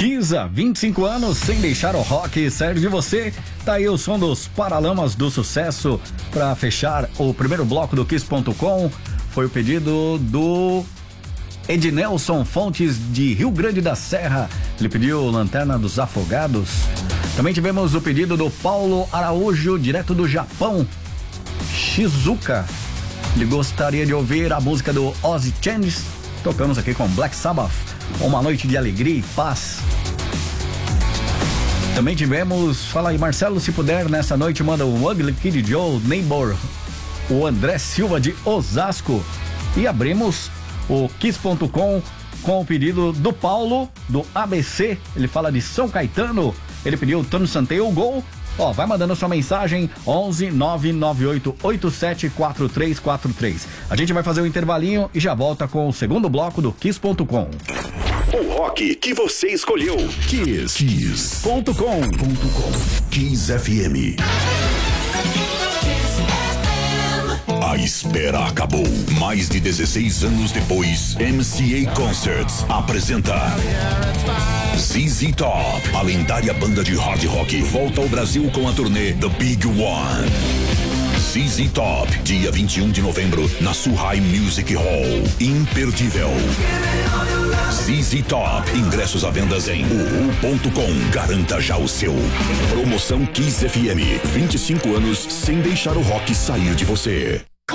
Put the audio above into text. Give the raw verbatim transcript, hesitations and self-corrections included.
Kisa, vinte e cinco anos, sem deixar o rock sair de você. Tá aí o som dos Paralamas do Sucesso para fechar o primeiro bloco do Kiss ponto com. Foi o pedido do Ednelson Fontes de Rio Grande da Serra. Ele pediu Lanterna dos Afogados. Também tivemos o pedido do Paulo Araújo, direto do Japão, Shizuka. Ele gostaria de ouvir a música do Ozzy Changes. Tocamos aqui com Black Sabbath, Uma Noite de Alegria e Paz. Também tivemos, fala aí Marcelo, se puder, nessa noite manda o Ugly Kid Joe, Neighbor, o André Silva de Osasco. E abrimos o Kiss ponto com com o pedido do Paulo, do A B C. Ele fala de São Caetano. Ele pediu Tano Santeio, o Gol. Ó, vai mandando sua mensagem onze nove nove oito oito sete quatro três quatro três. A gente vai fazer um intervalinho e já volta com o segundo bloco do Kiss ponto com. O rock que você escolheu. Kiss. Kiss ponto com. Kiss F M. A espera acabou. Mais de dezesseis anos depois, M C A Concerts apresenta Z Z Top. A lendária banda de hard rock volta ao Brasil com a turnê The Big One. Z Z Top, dia vinte e um de novembro, na Suhai Music Hall. Imperdível. Z Z Top, ingressos à venda em uhu ponto com. Garanta já o seu. Promoção Kiss F M, vinte e cinco anos sem deixar o rock sair de você.